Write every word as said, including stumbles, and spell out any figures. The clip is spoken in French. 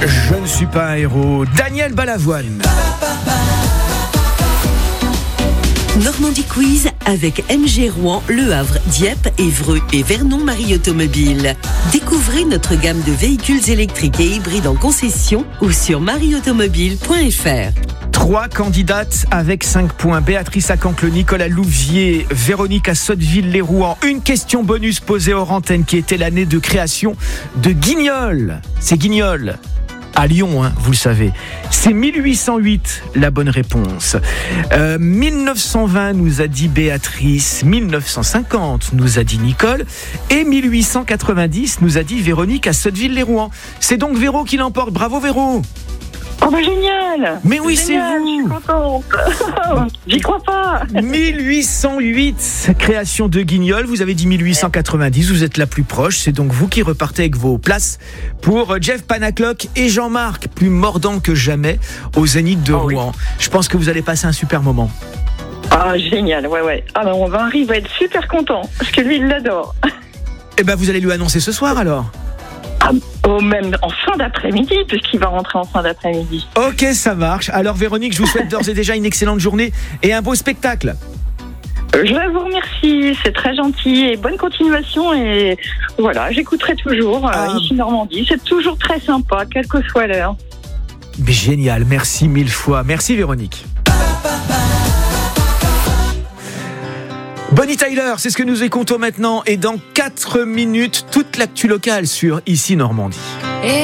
Je ne suis pas un héros. Daniel Balavoine. Normandie Quiz avec M G Rouen, Le Havre, Dieppe, Évreux et Vernon Marie Automobile. Découvrez notre gamme de véhicules électriques et hybrides en concession ou sur marie automobile point f r. Trois candidates avec cinq points. Béatrice à Cancles, Nicole à Louviers, Véronique à Sotteville-les-Rouen. Une question bonus posée hors antenne qui était l'année de création de Guignol. C'est Guignol. À Lyon, hein, vous le savez. C'est mille huit cent huit, la bonne réponse. Euh, mille neuf cent vingt, nous a dit Béatrice. mille neuf cent cinquante, nous a dit Nicole. Et mille huit cent quatre-vingt-dix, nous a dit Véronique à Sotteville-les-Rouen. C'est donc Véro qui l'emporte. Bravo Véro. Oh bah génial! Mais oui, Génial, c'est vous! Je suis contente! J'y crois pas! mille huit cent huit, création de Guignol. Vous avez dit mille huit cent quatre-vingt-dix, vous êtes la plus proche. C'est donc vous qui repartez avec vos places pour Jeff Panaclock et Jean-Marc, plus mordant que jamais, au Zénith de oh Rouen. Oui. Je pense que vous allez passer un super moment. Ah, génial, ouais, ouais. Ah, ben, on va arriver, va être super content, parce que lui, il l'adore. Eh ben, vous allez lui annoncer ce soir alors. Ah, oh, même en fin d'après-midi, puisqu'il va rentrer en fin d'après-midi. Ok, ça marche. Alors Véronique, je vous souhaite d'ores et déjà une excellente journée et un beau spectacle. Je vous remercie, c'est très gentil et bonne continuation. Et voilà, j'écouterai toujours euh, Ah. ici Normandie. C'est toujours très sympa, quelle que soit l'heure. Mais génial, merci mille fois. Merci Véronique. Bonnie Tyler, c'est ce que nous écoutons maintenant. Et dans quatre minutes, toute l'actu locale sur Ici Normandie.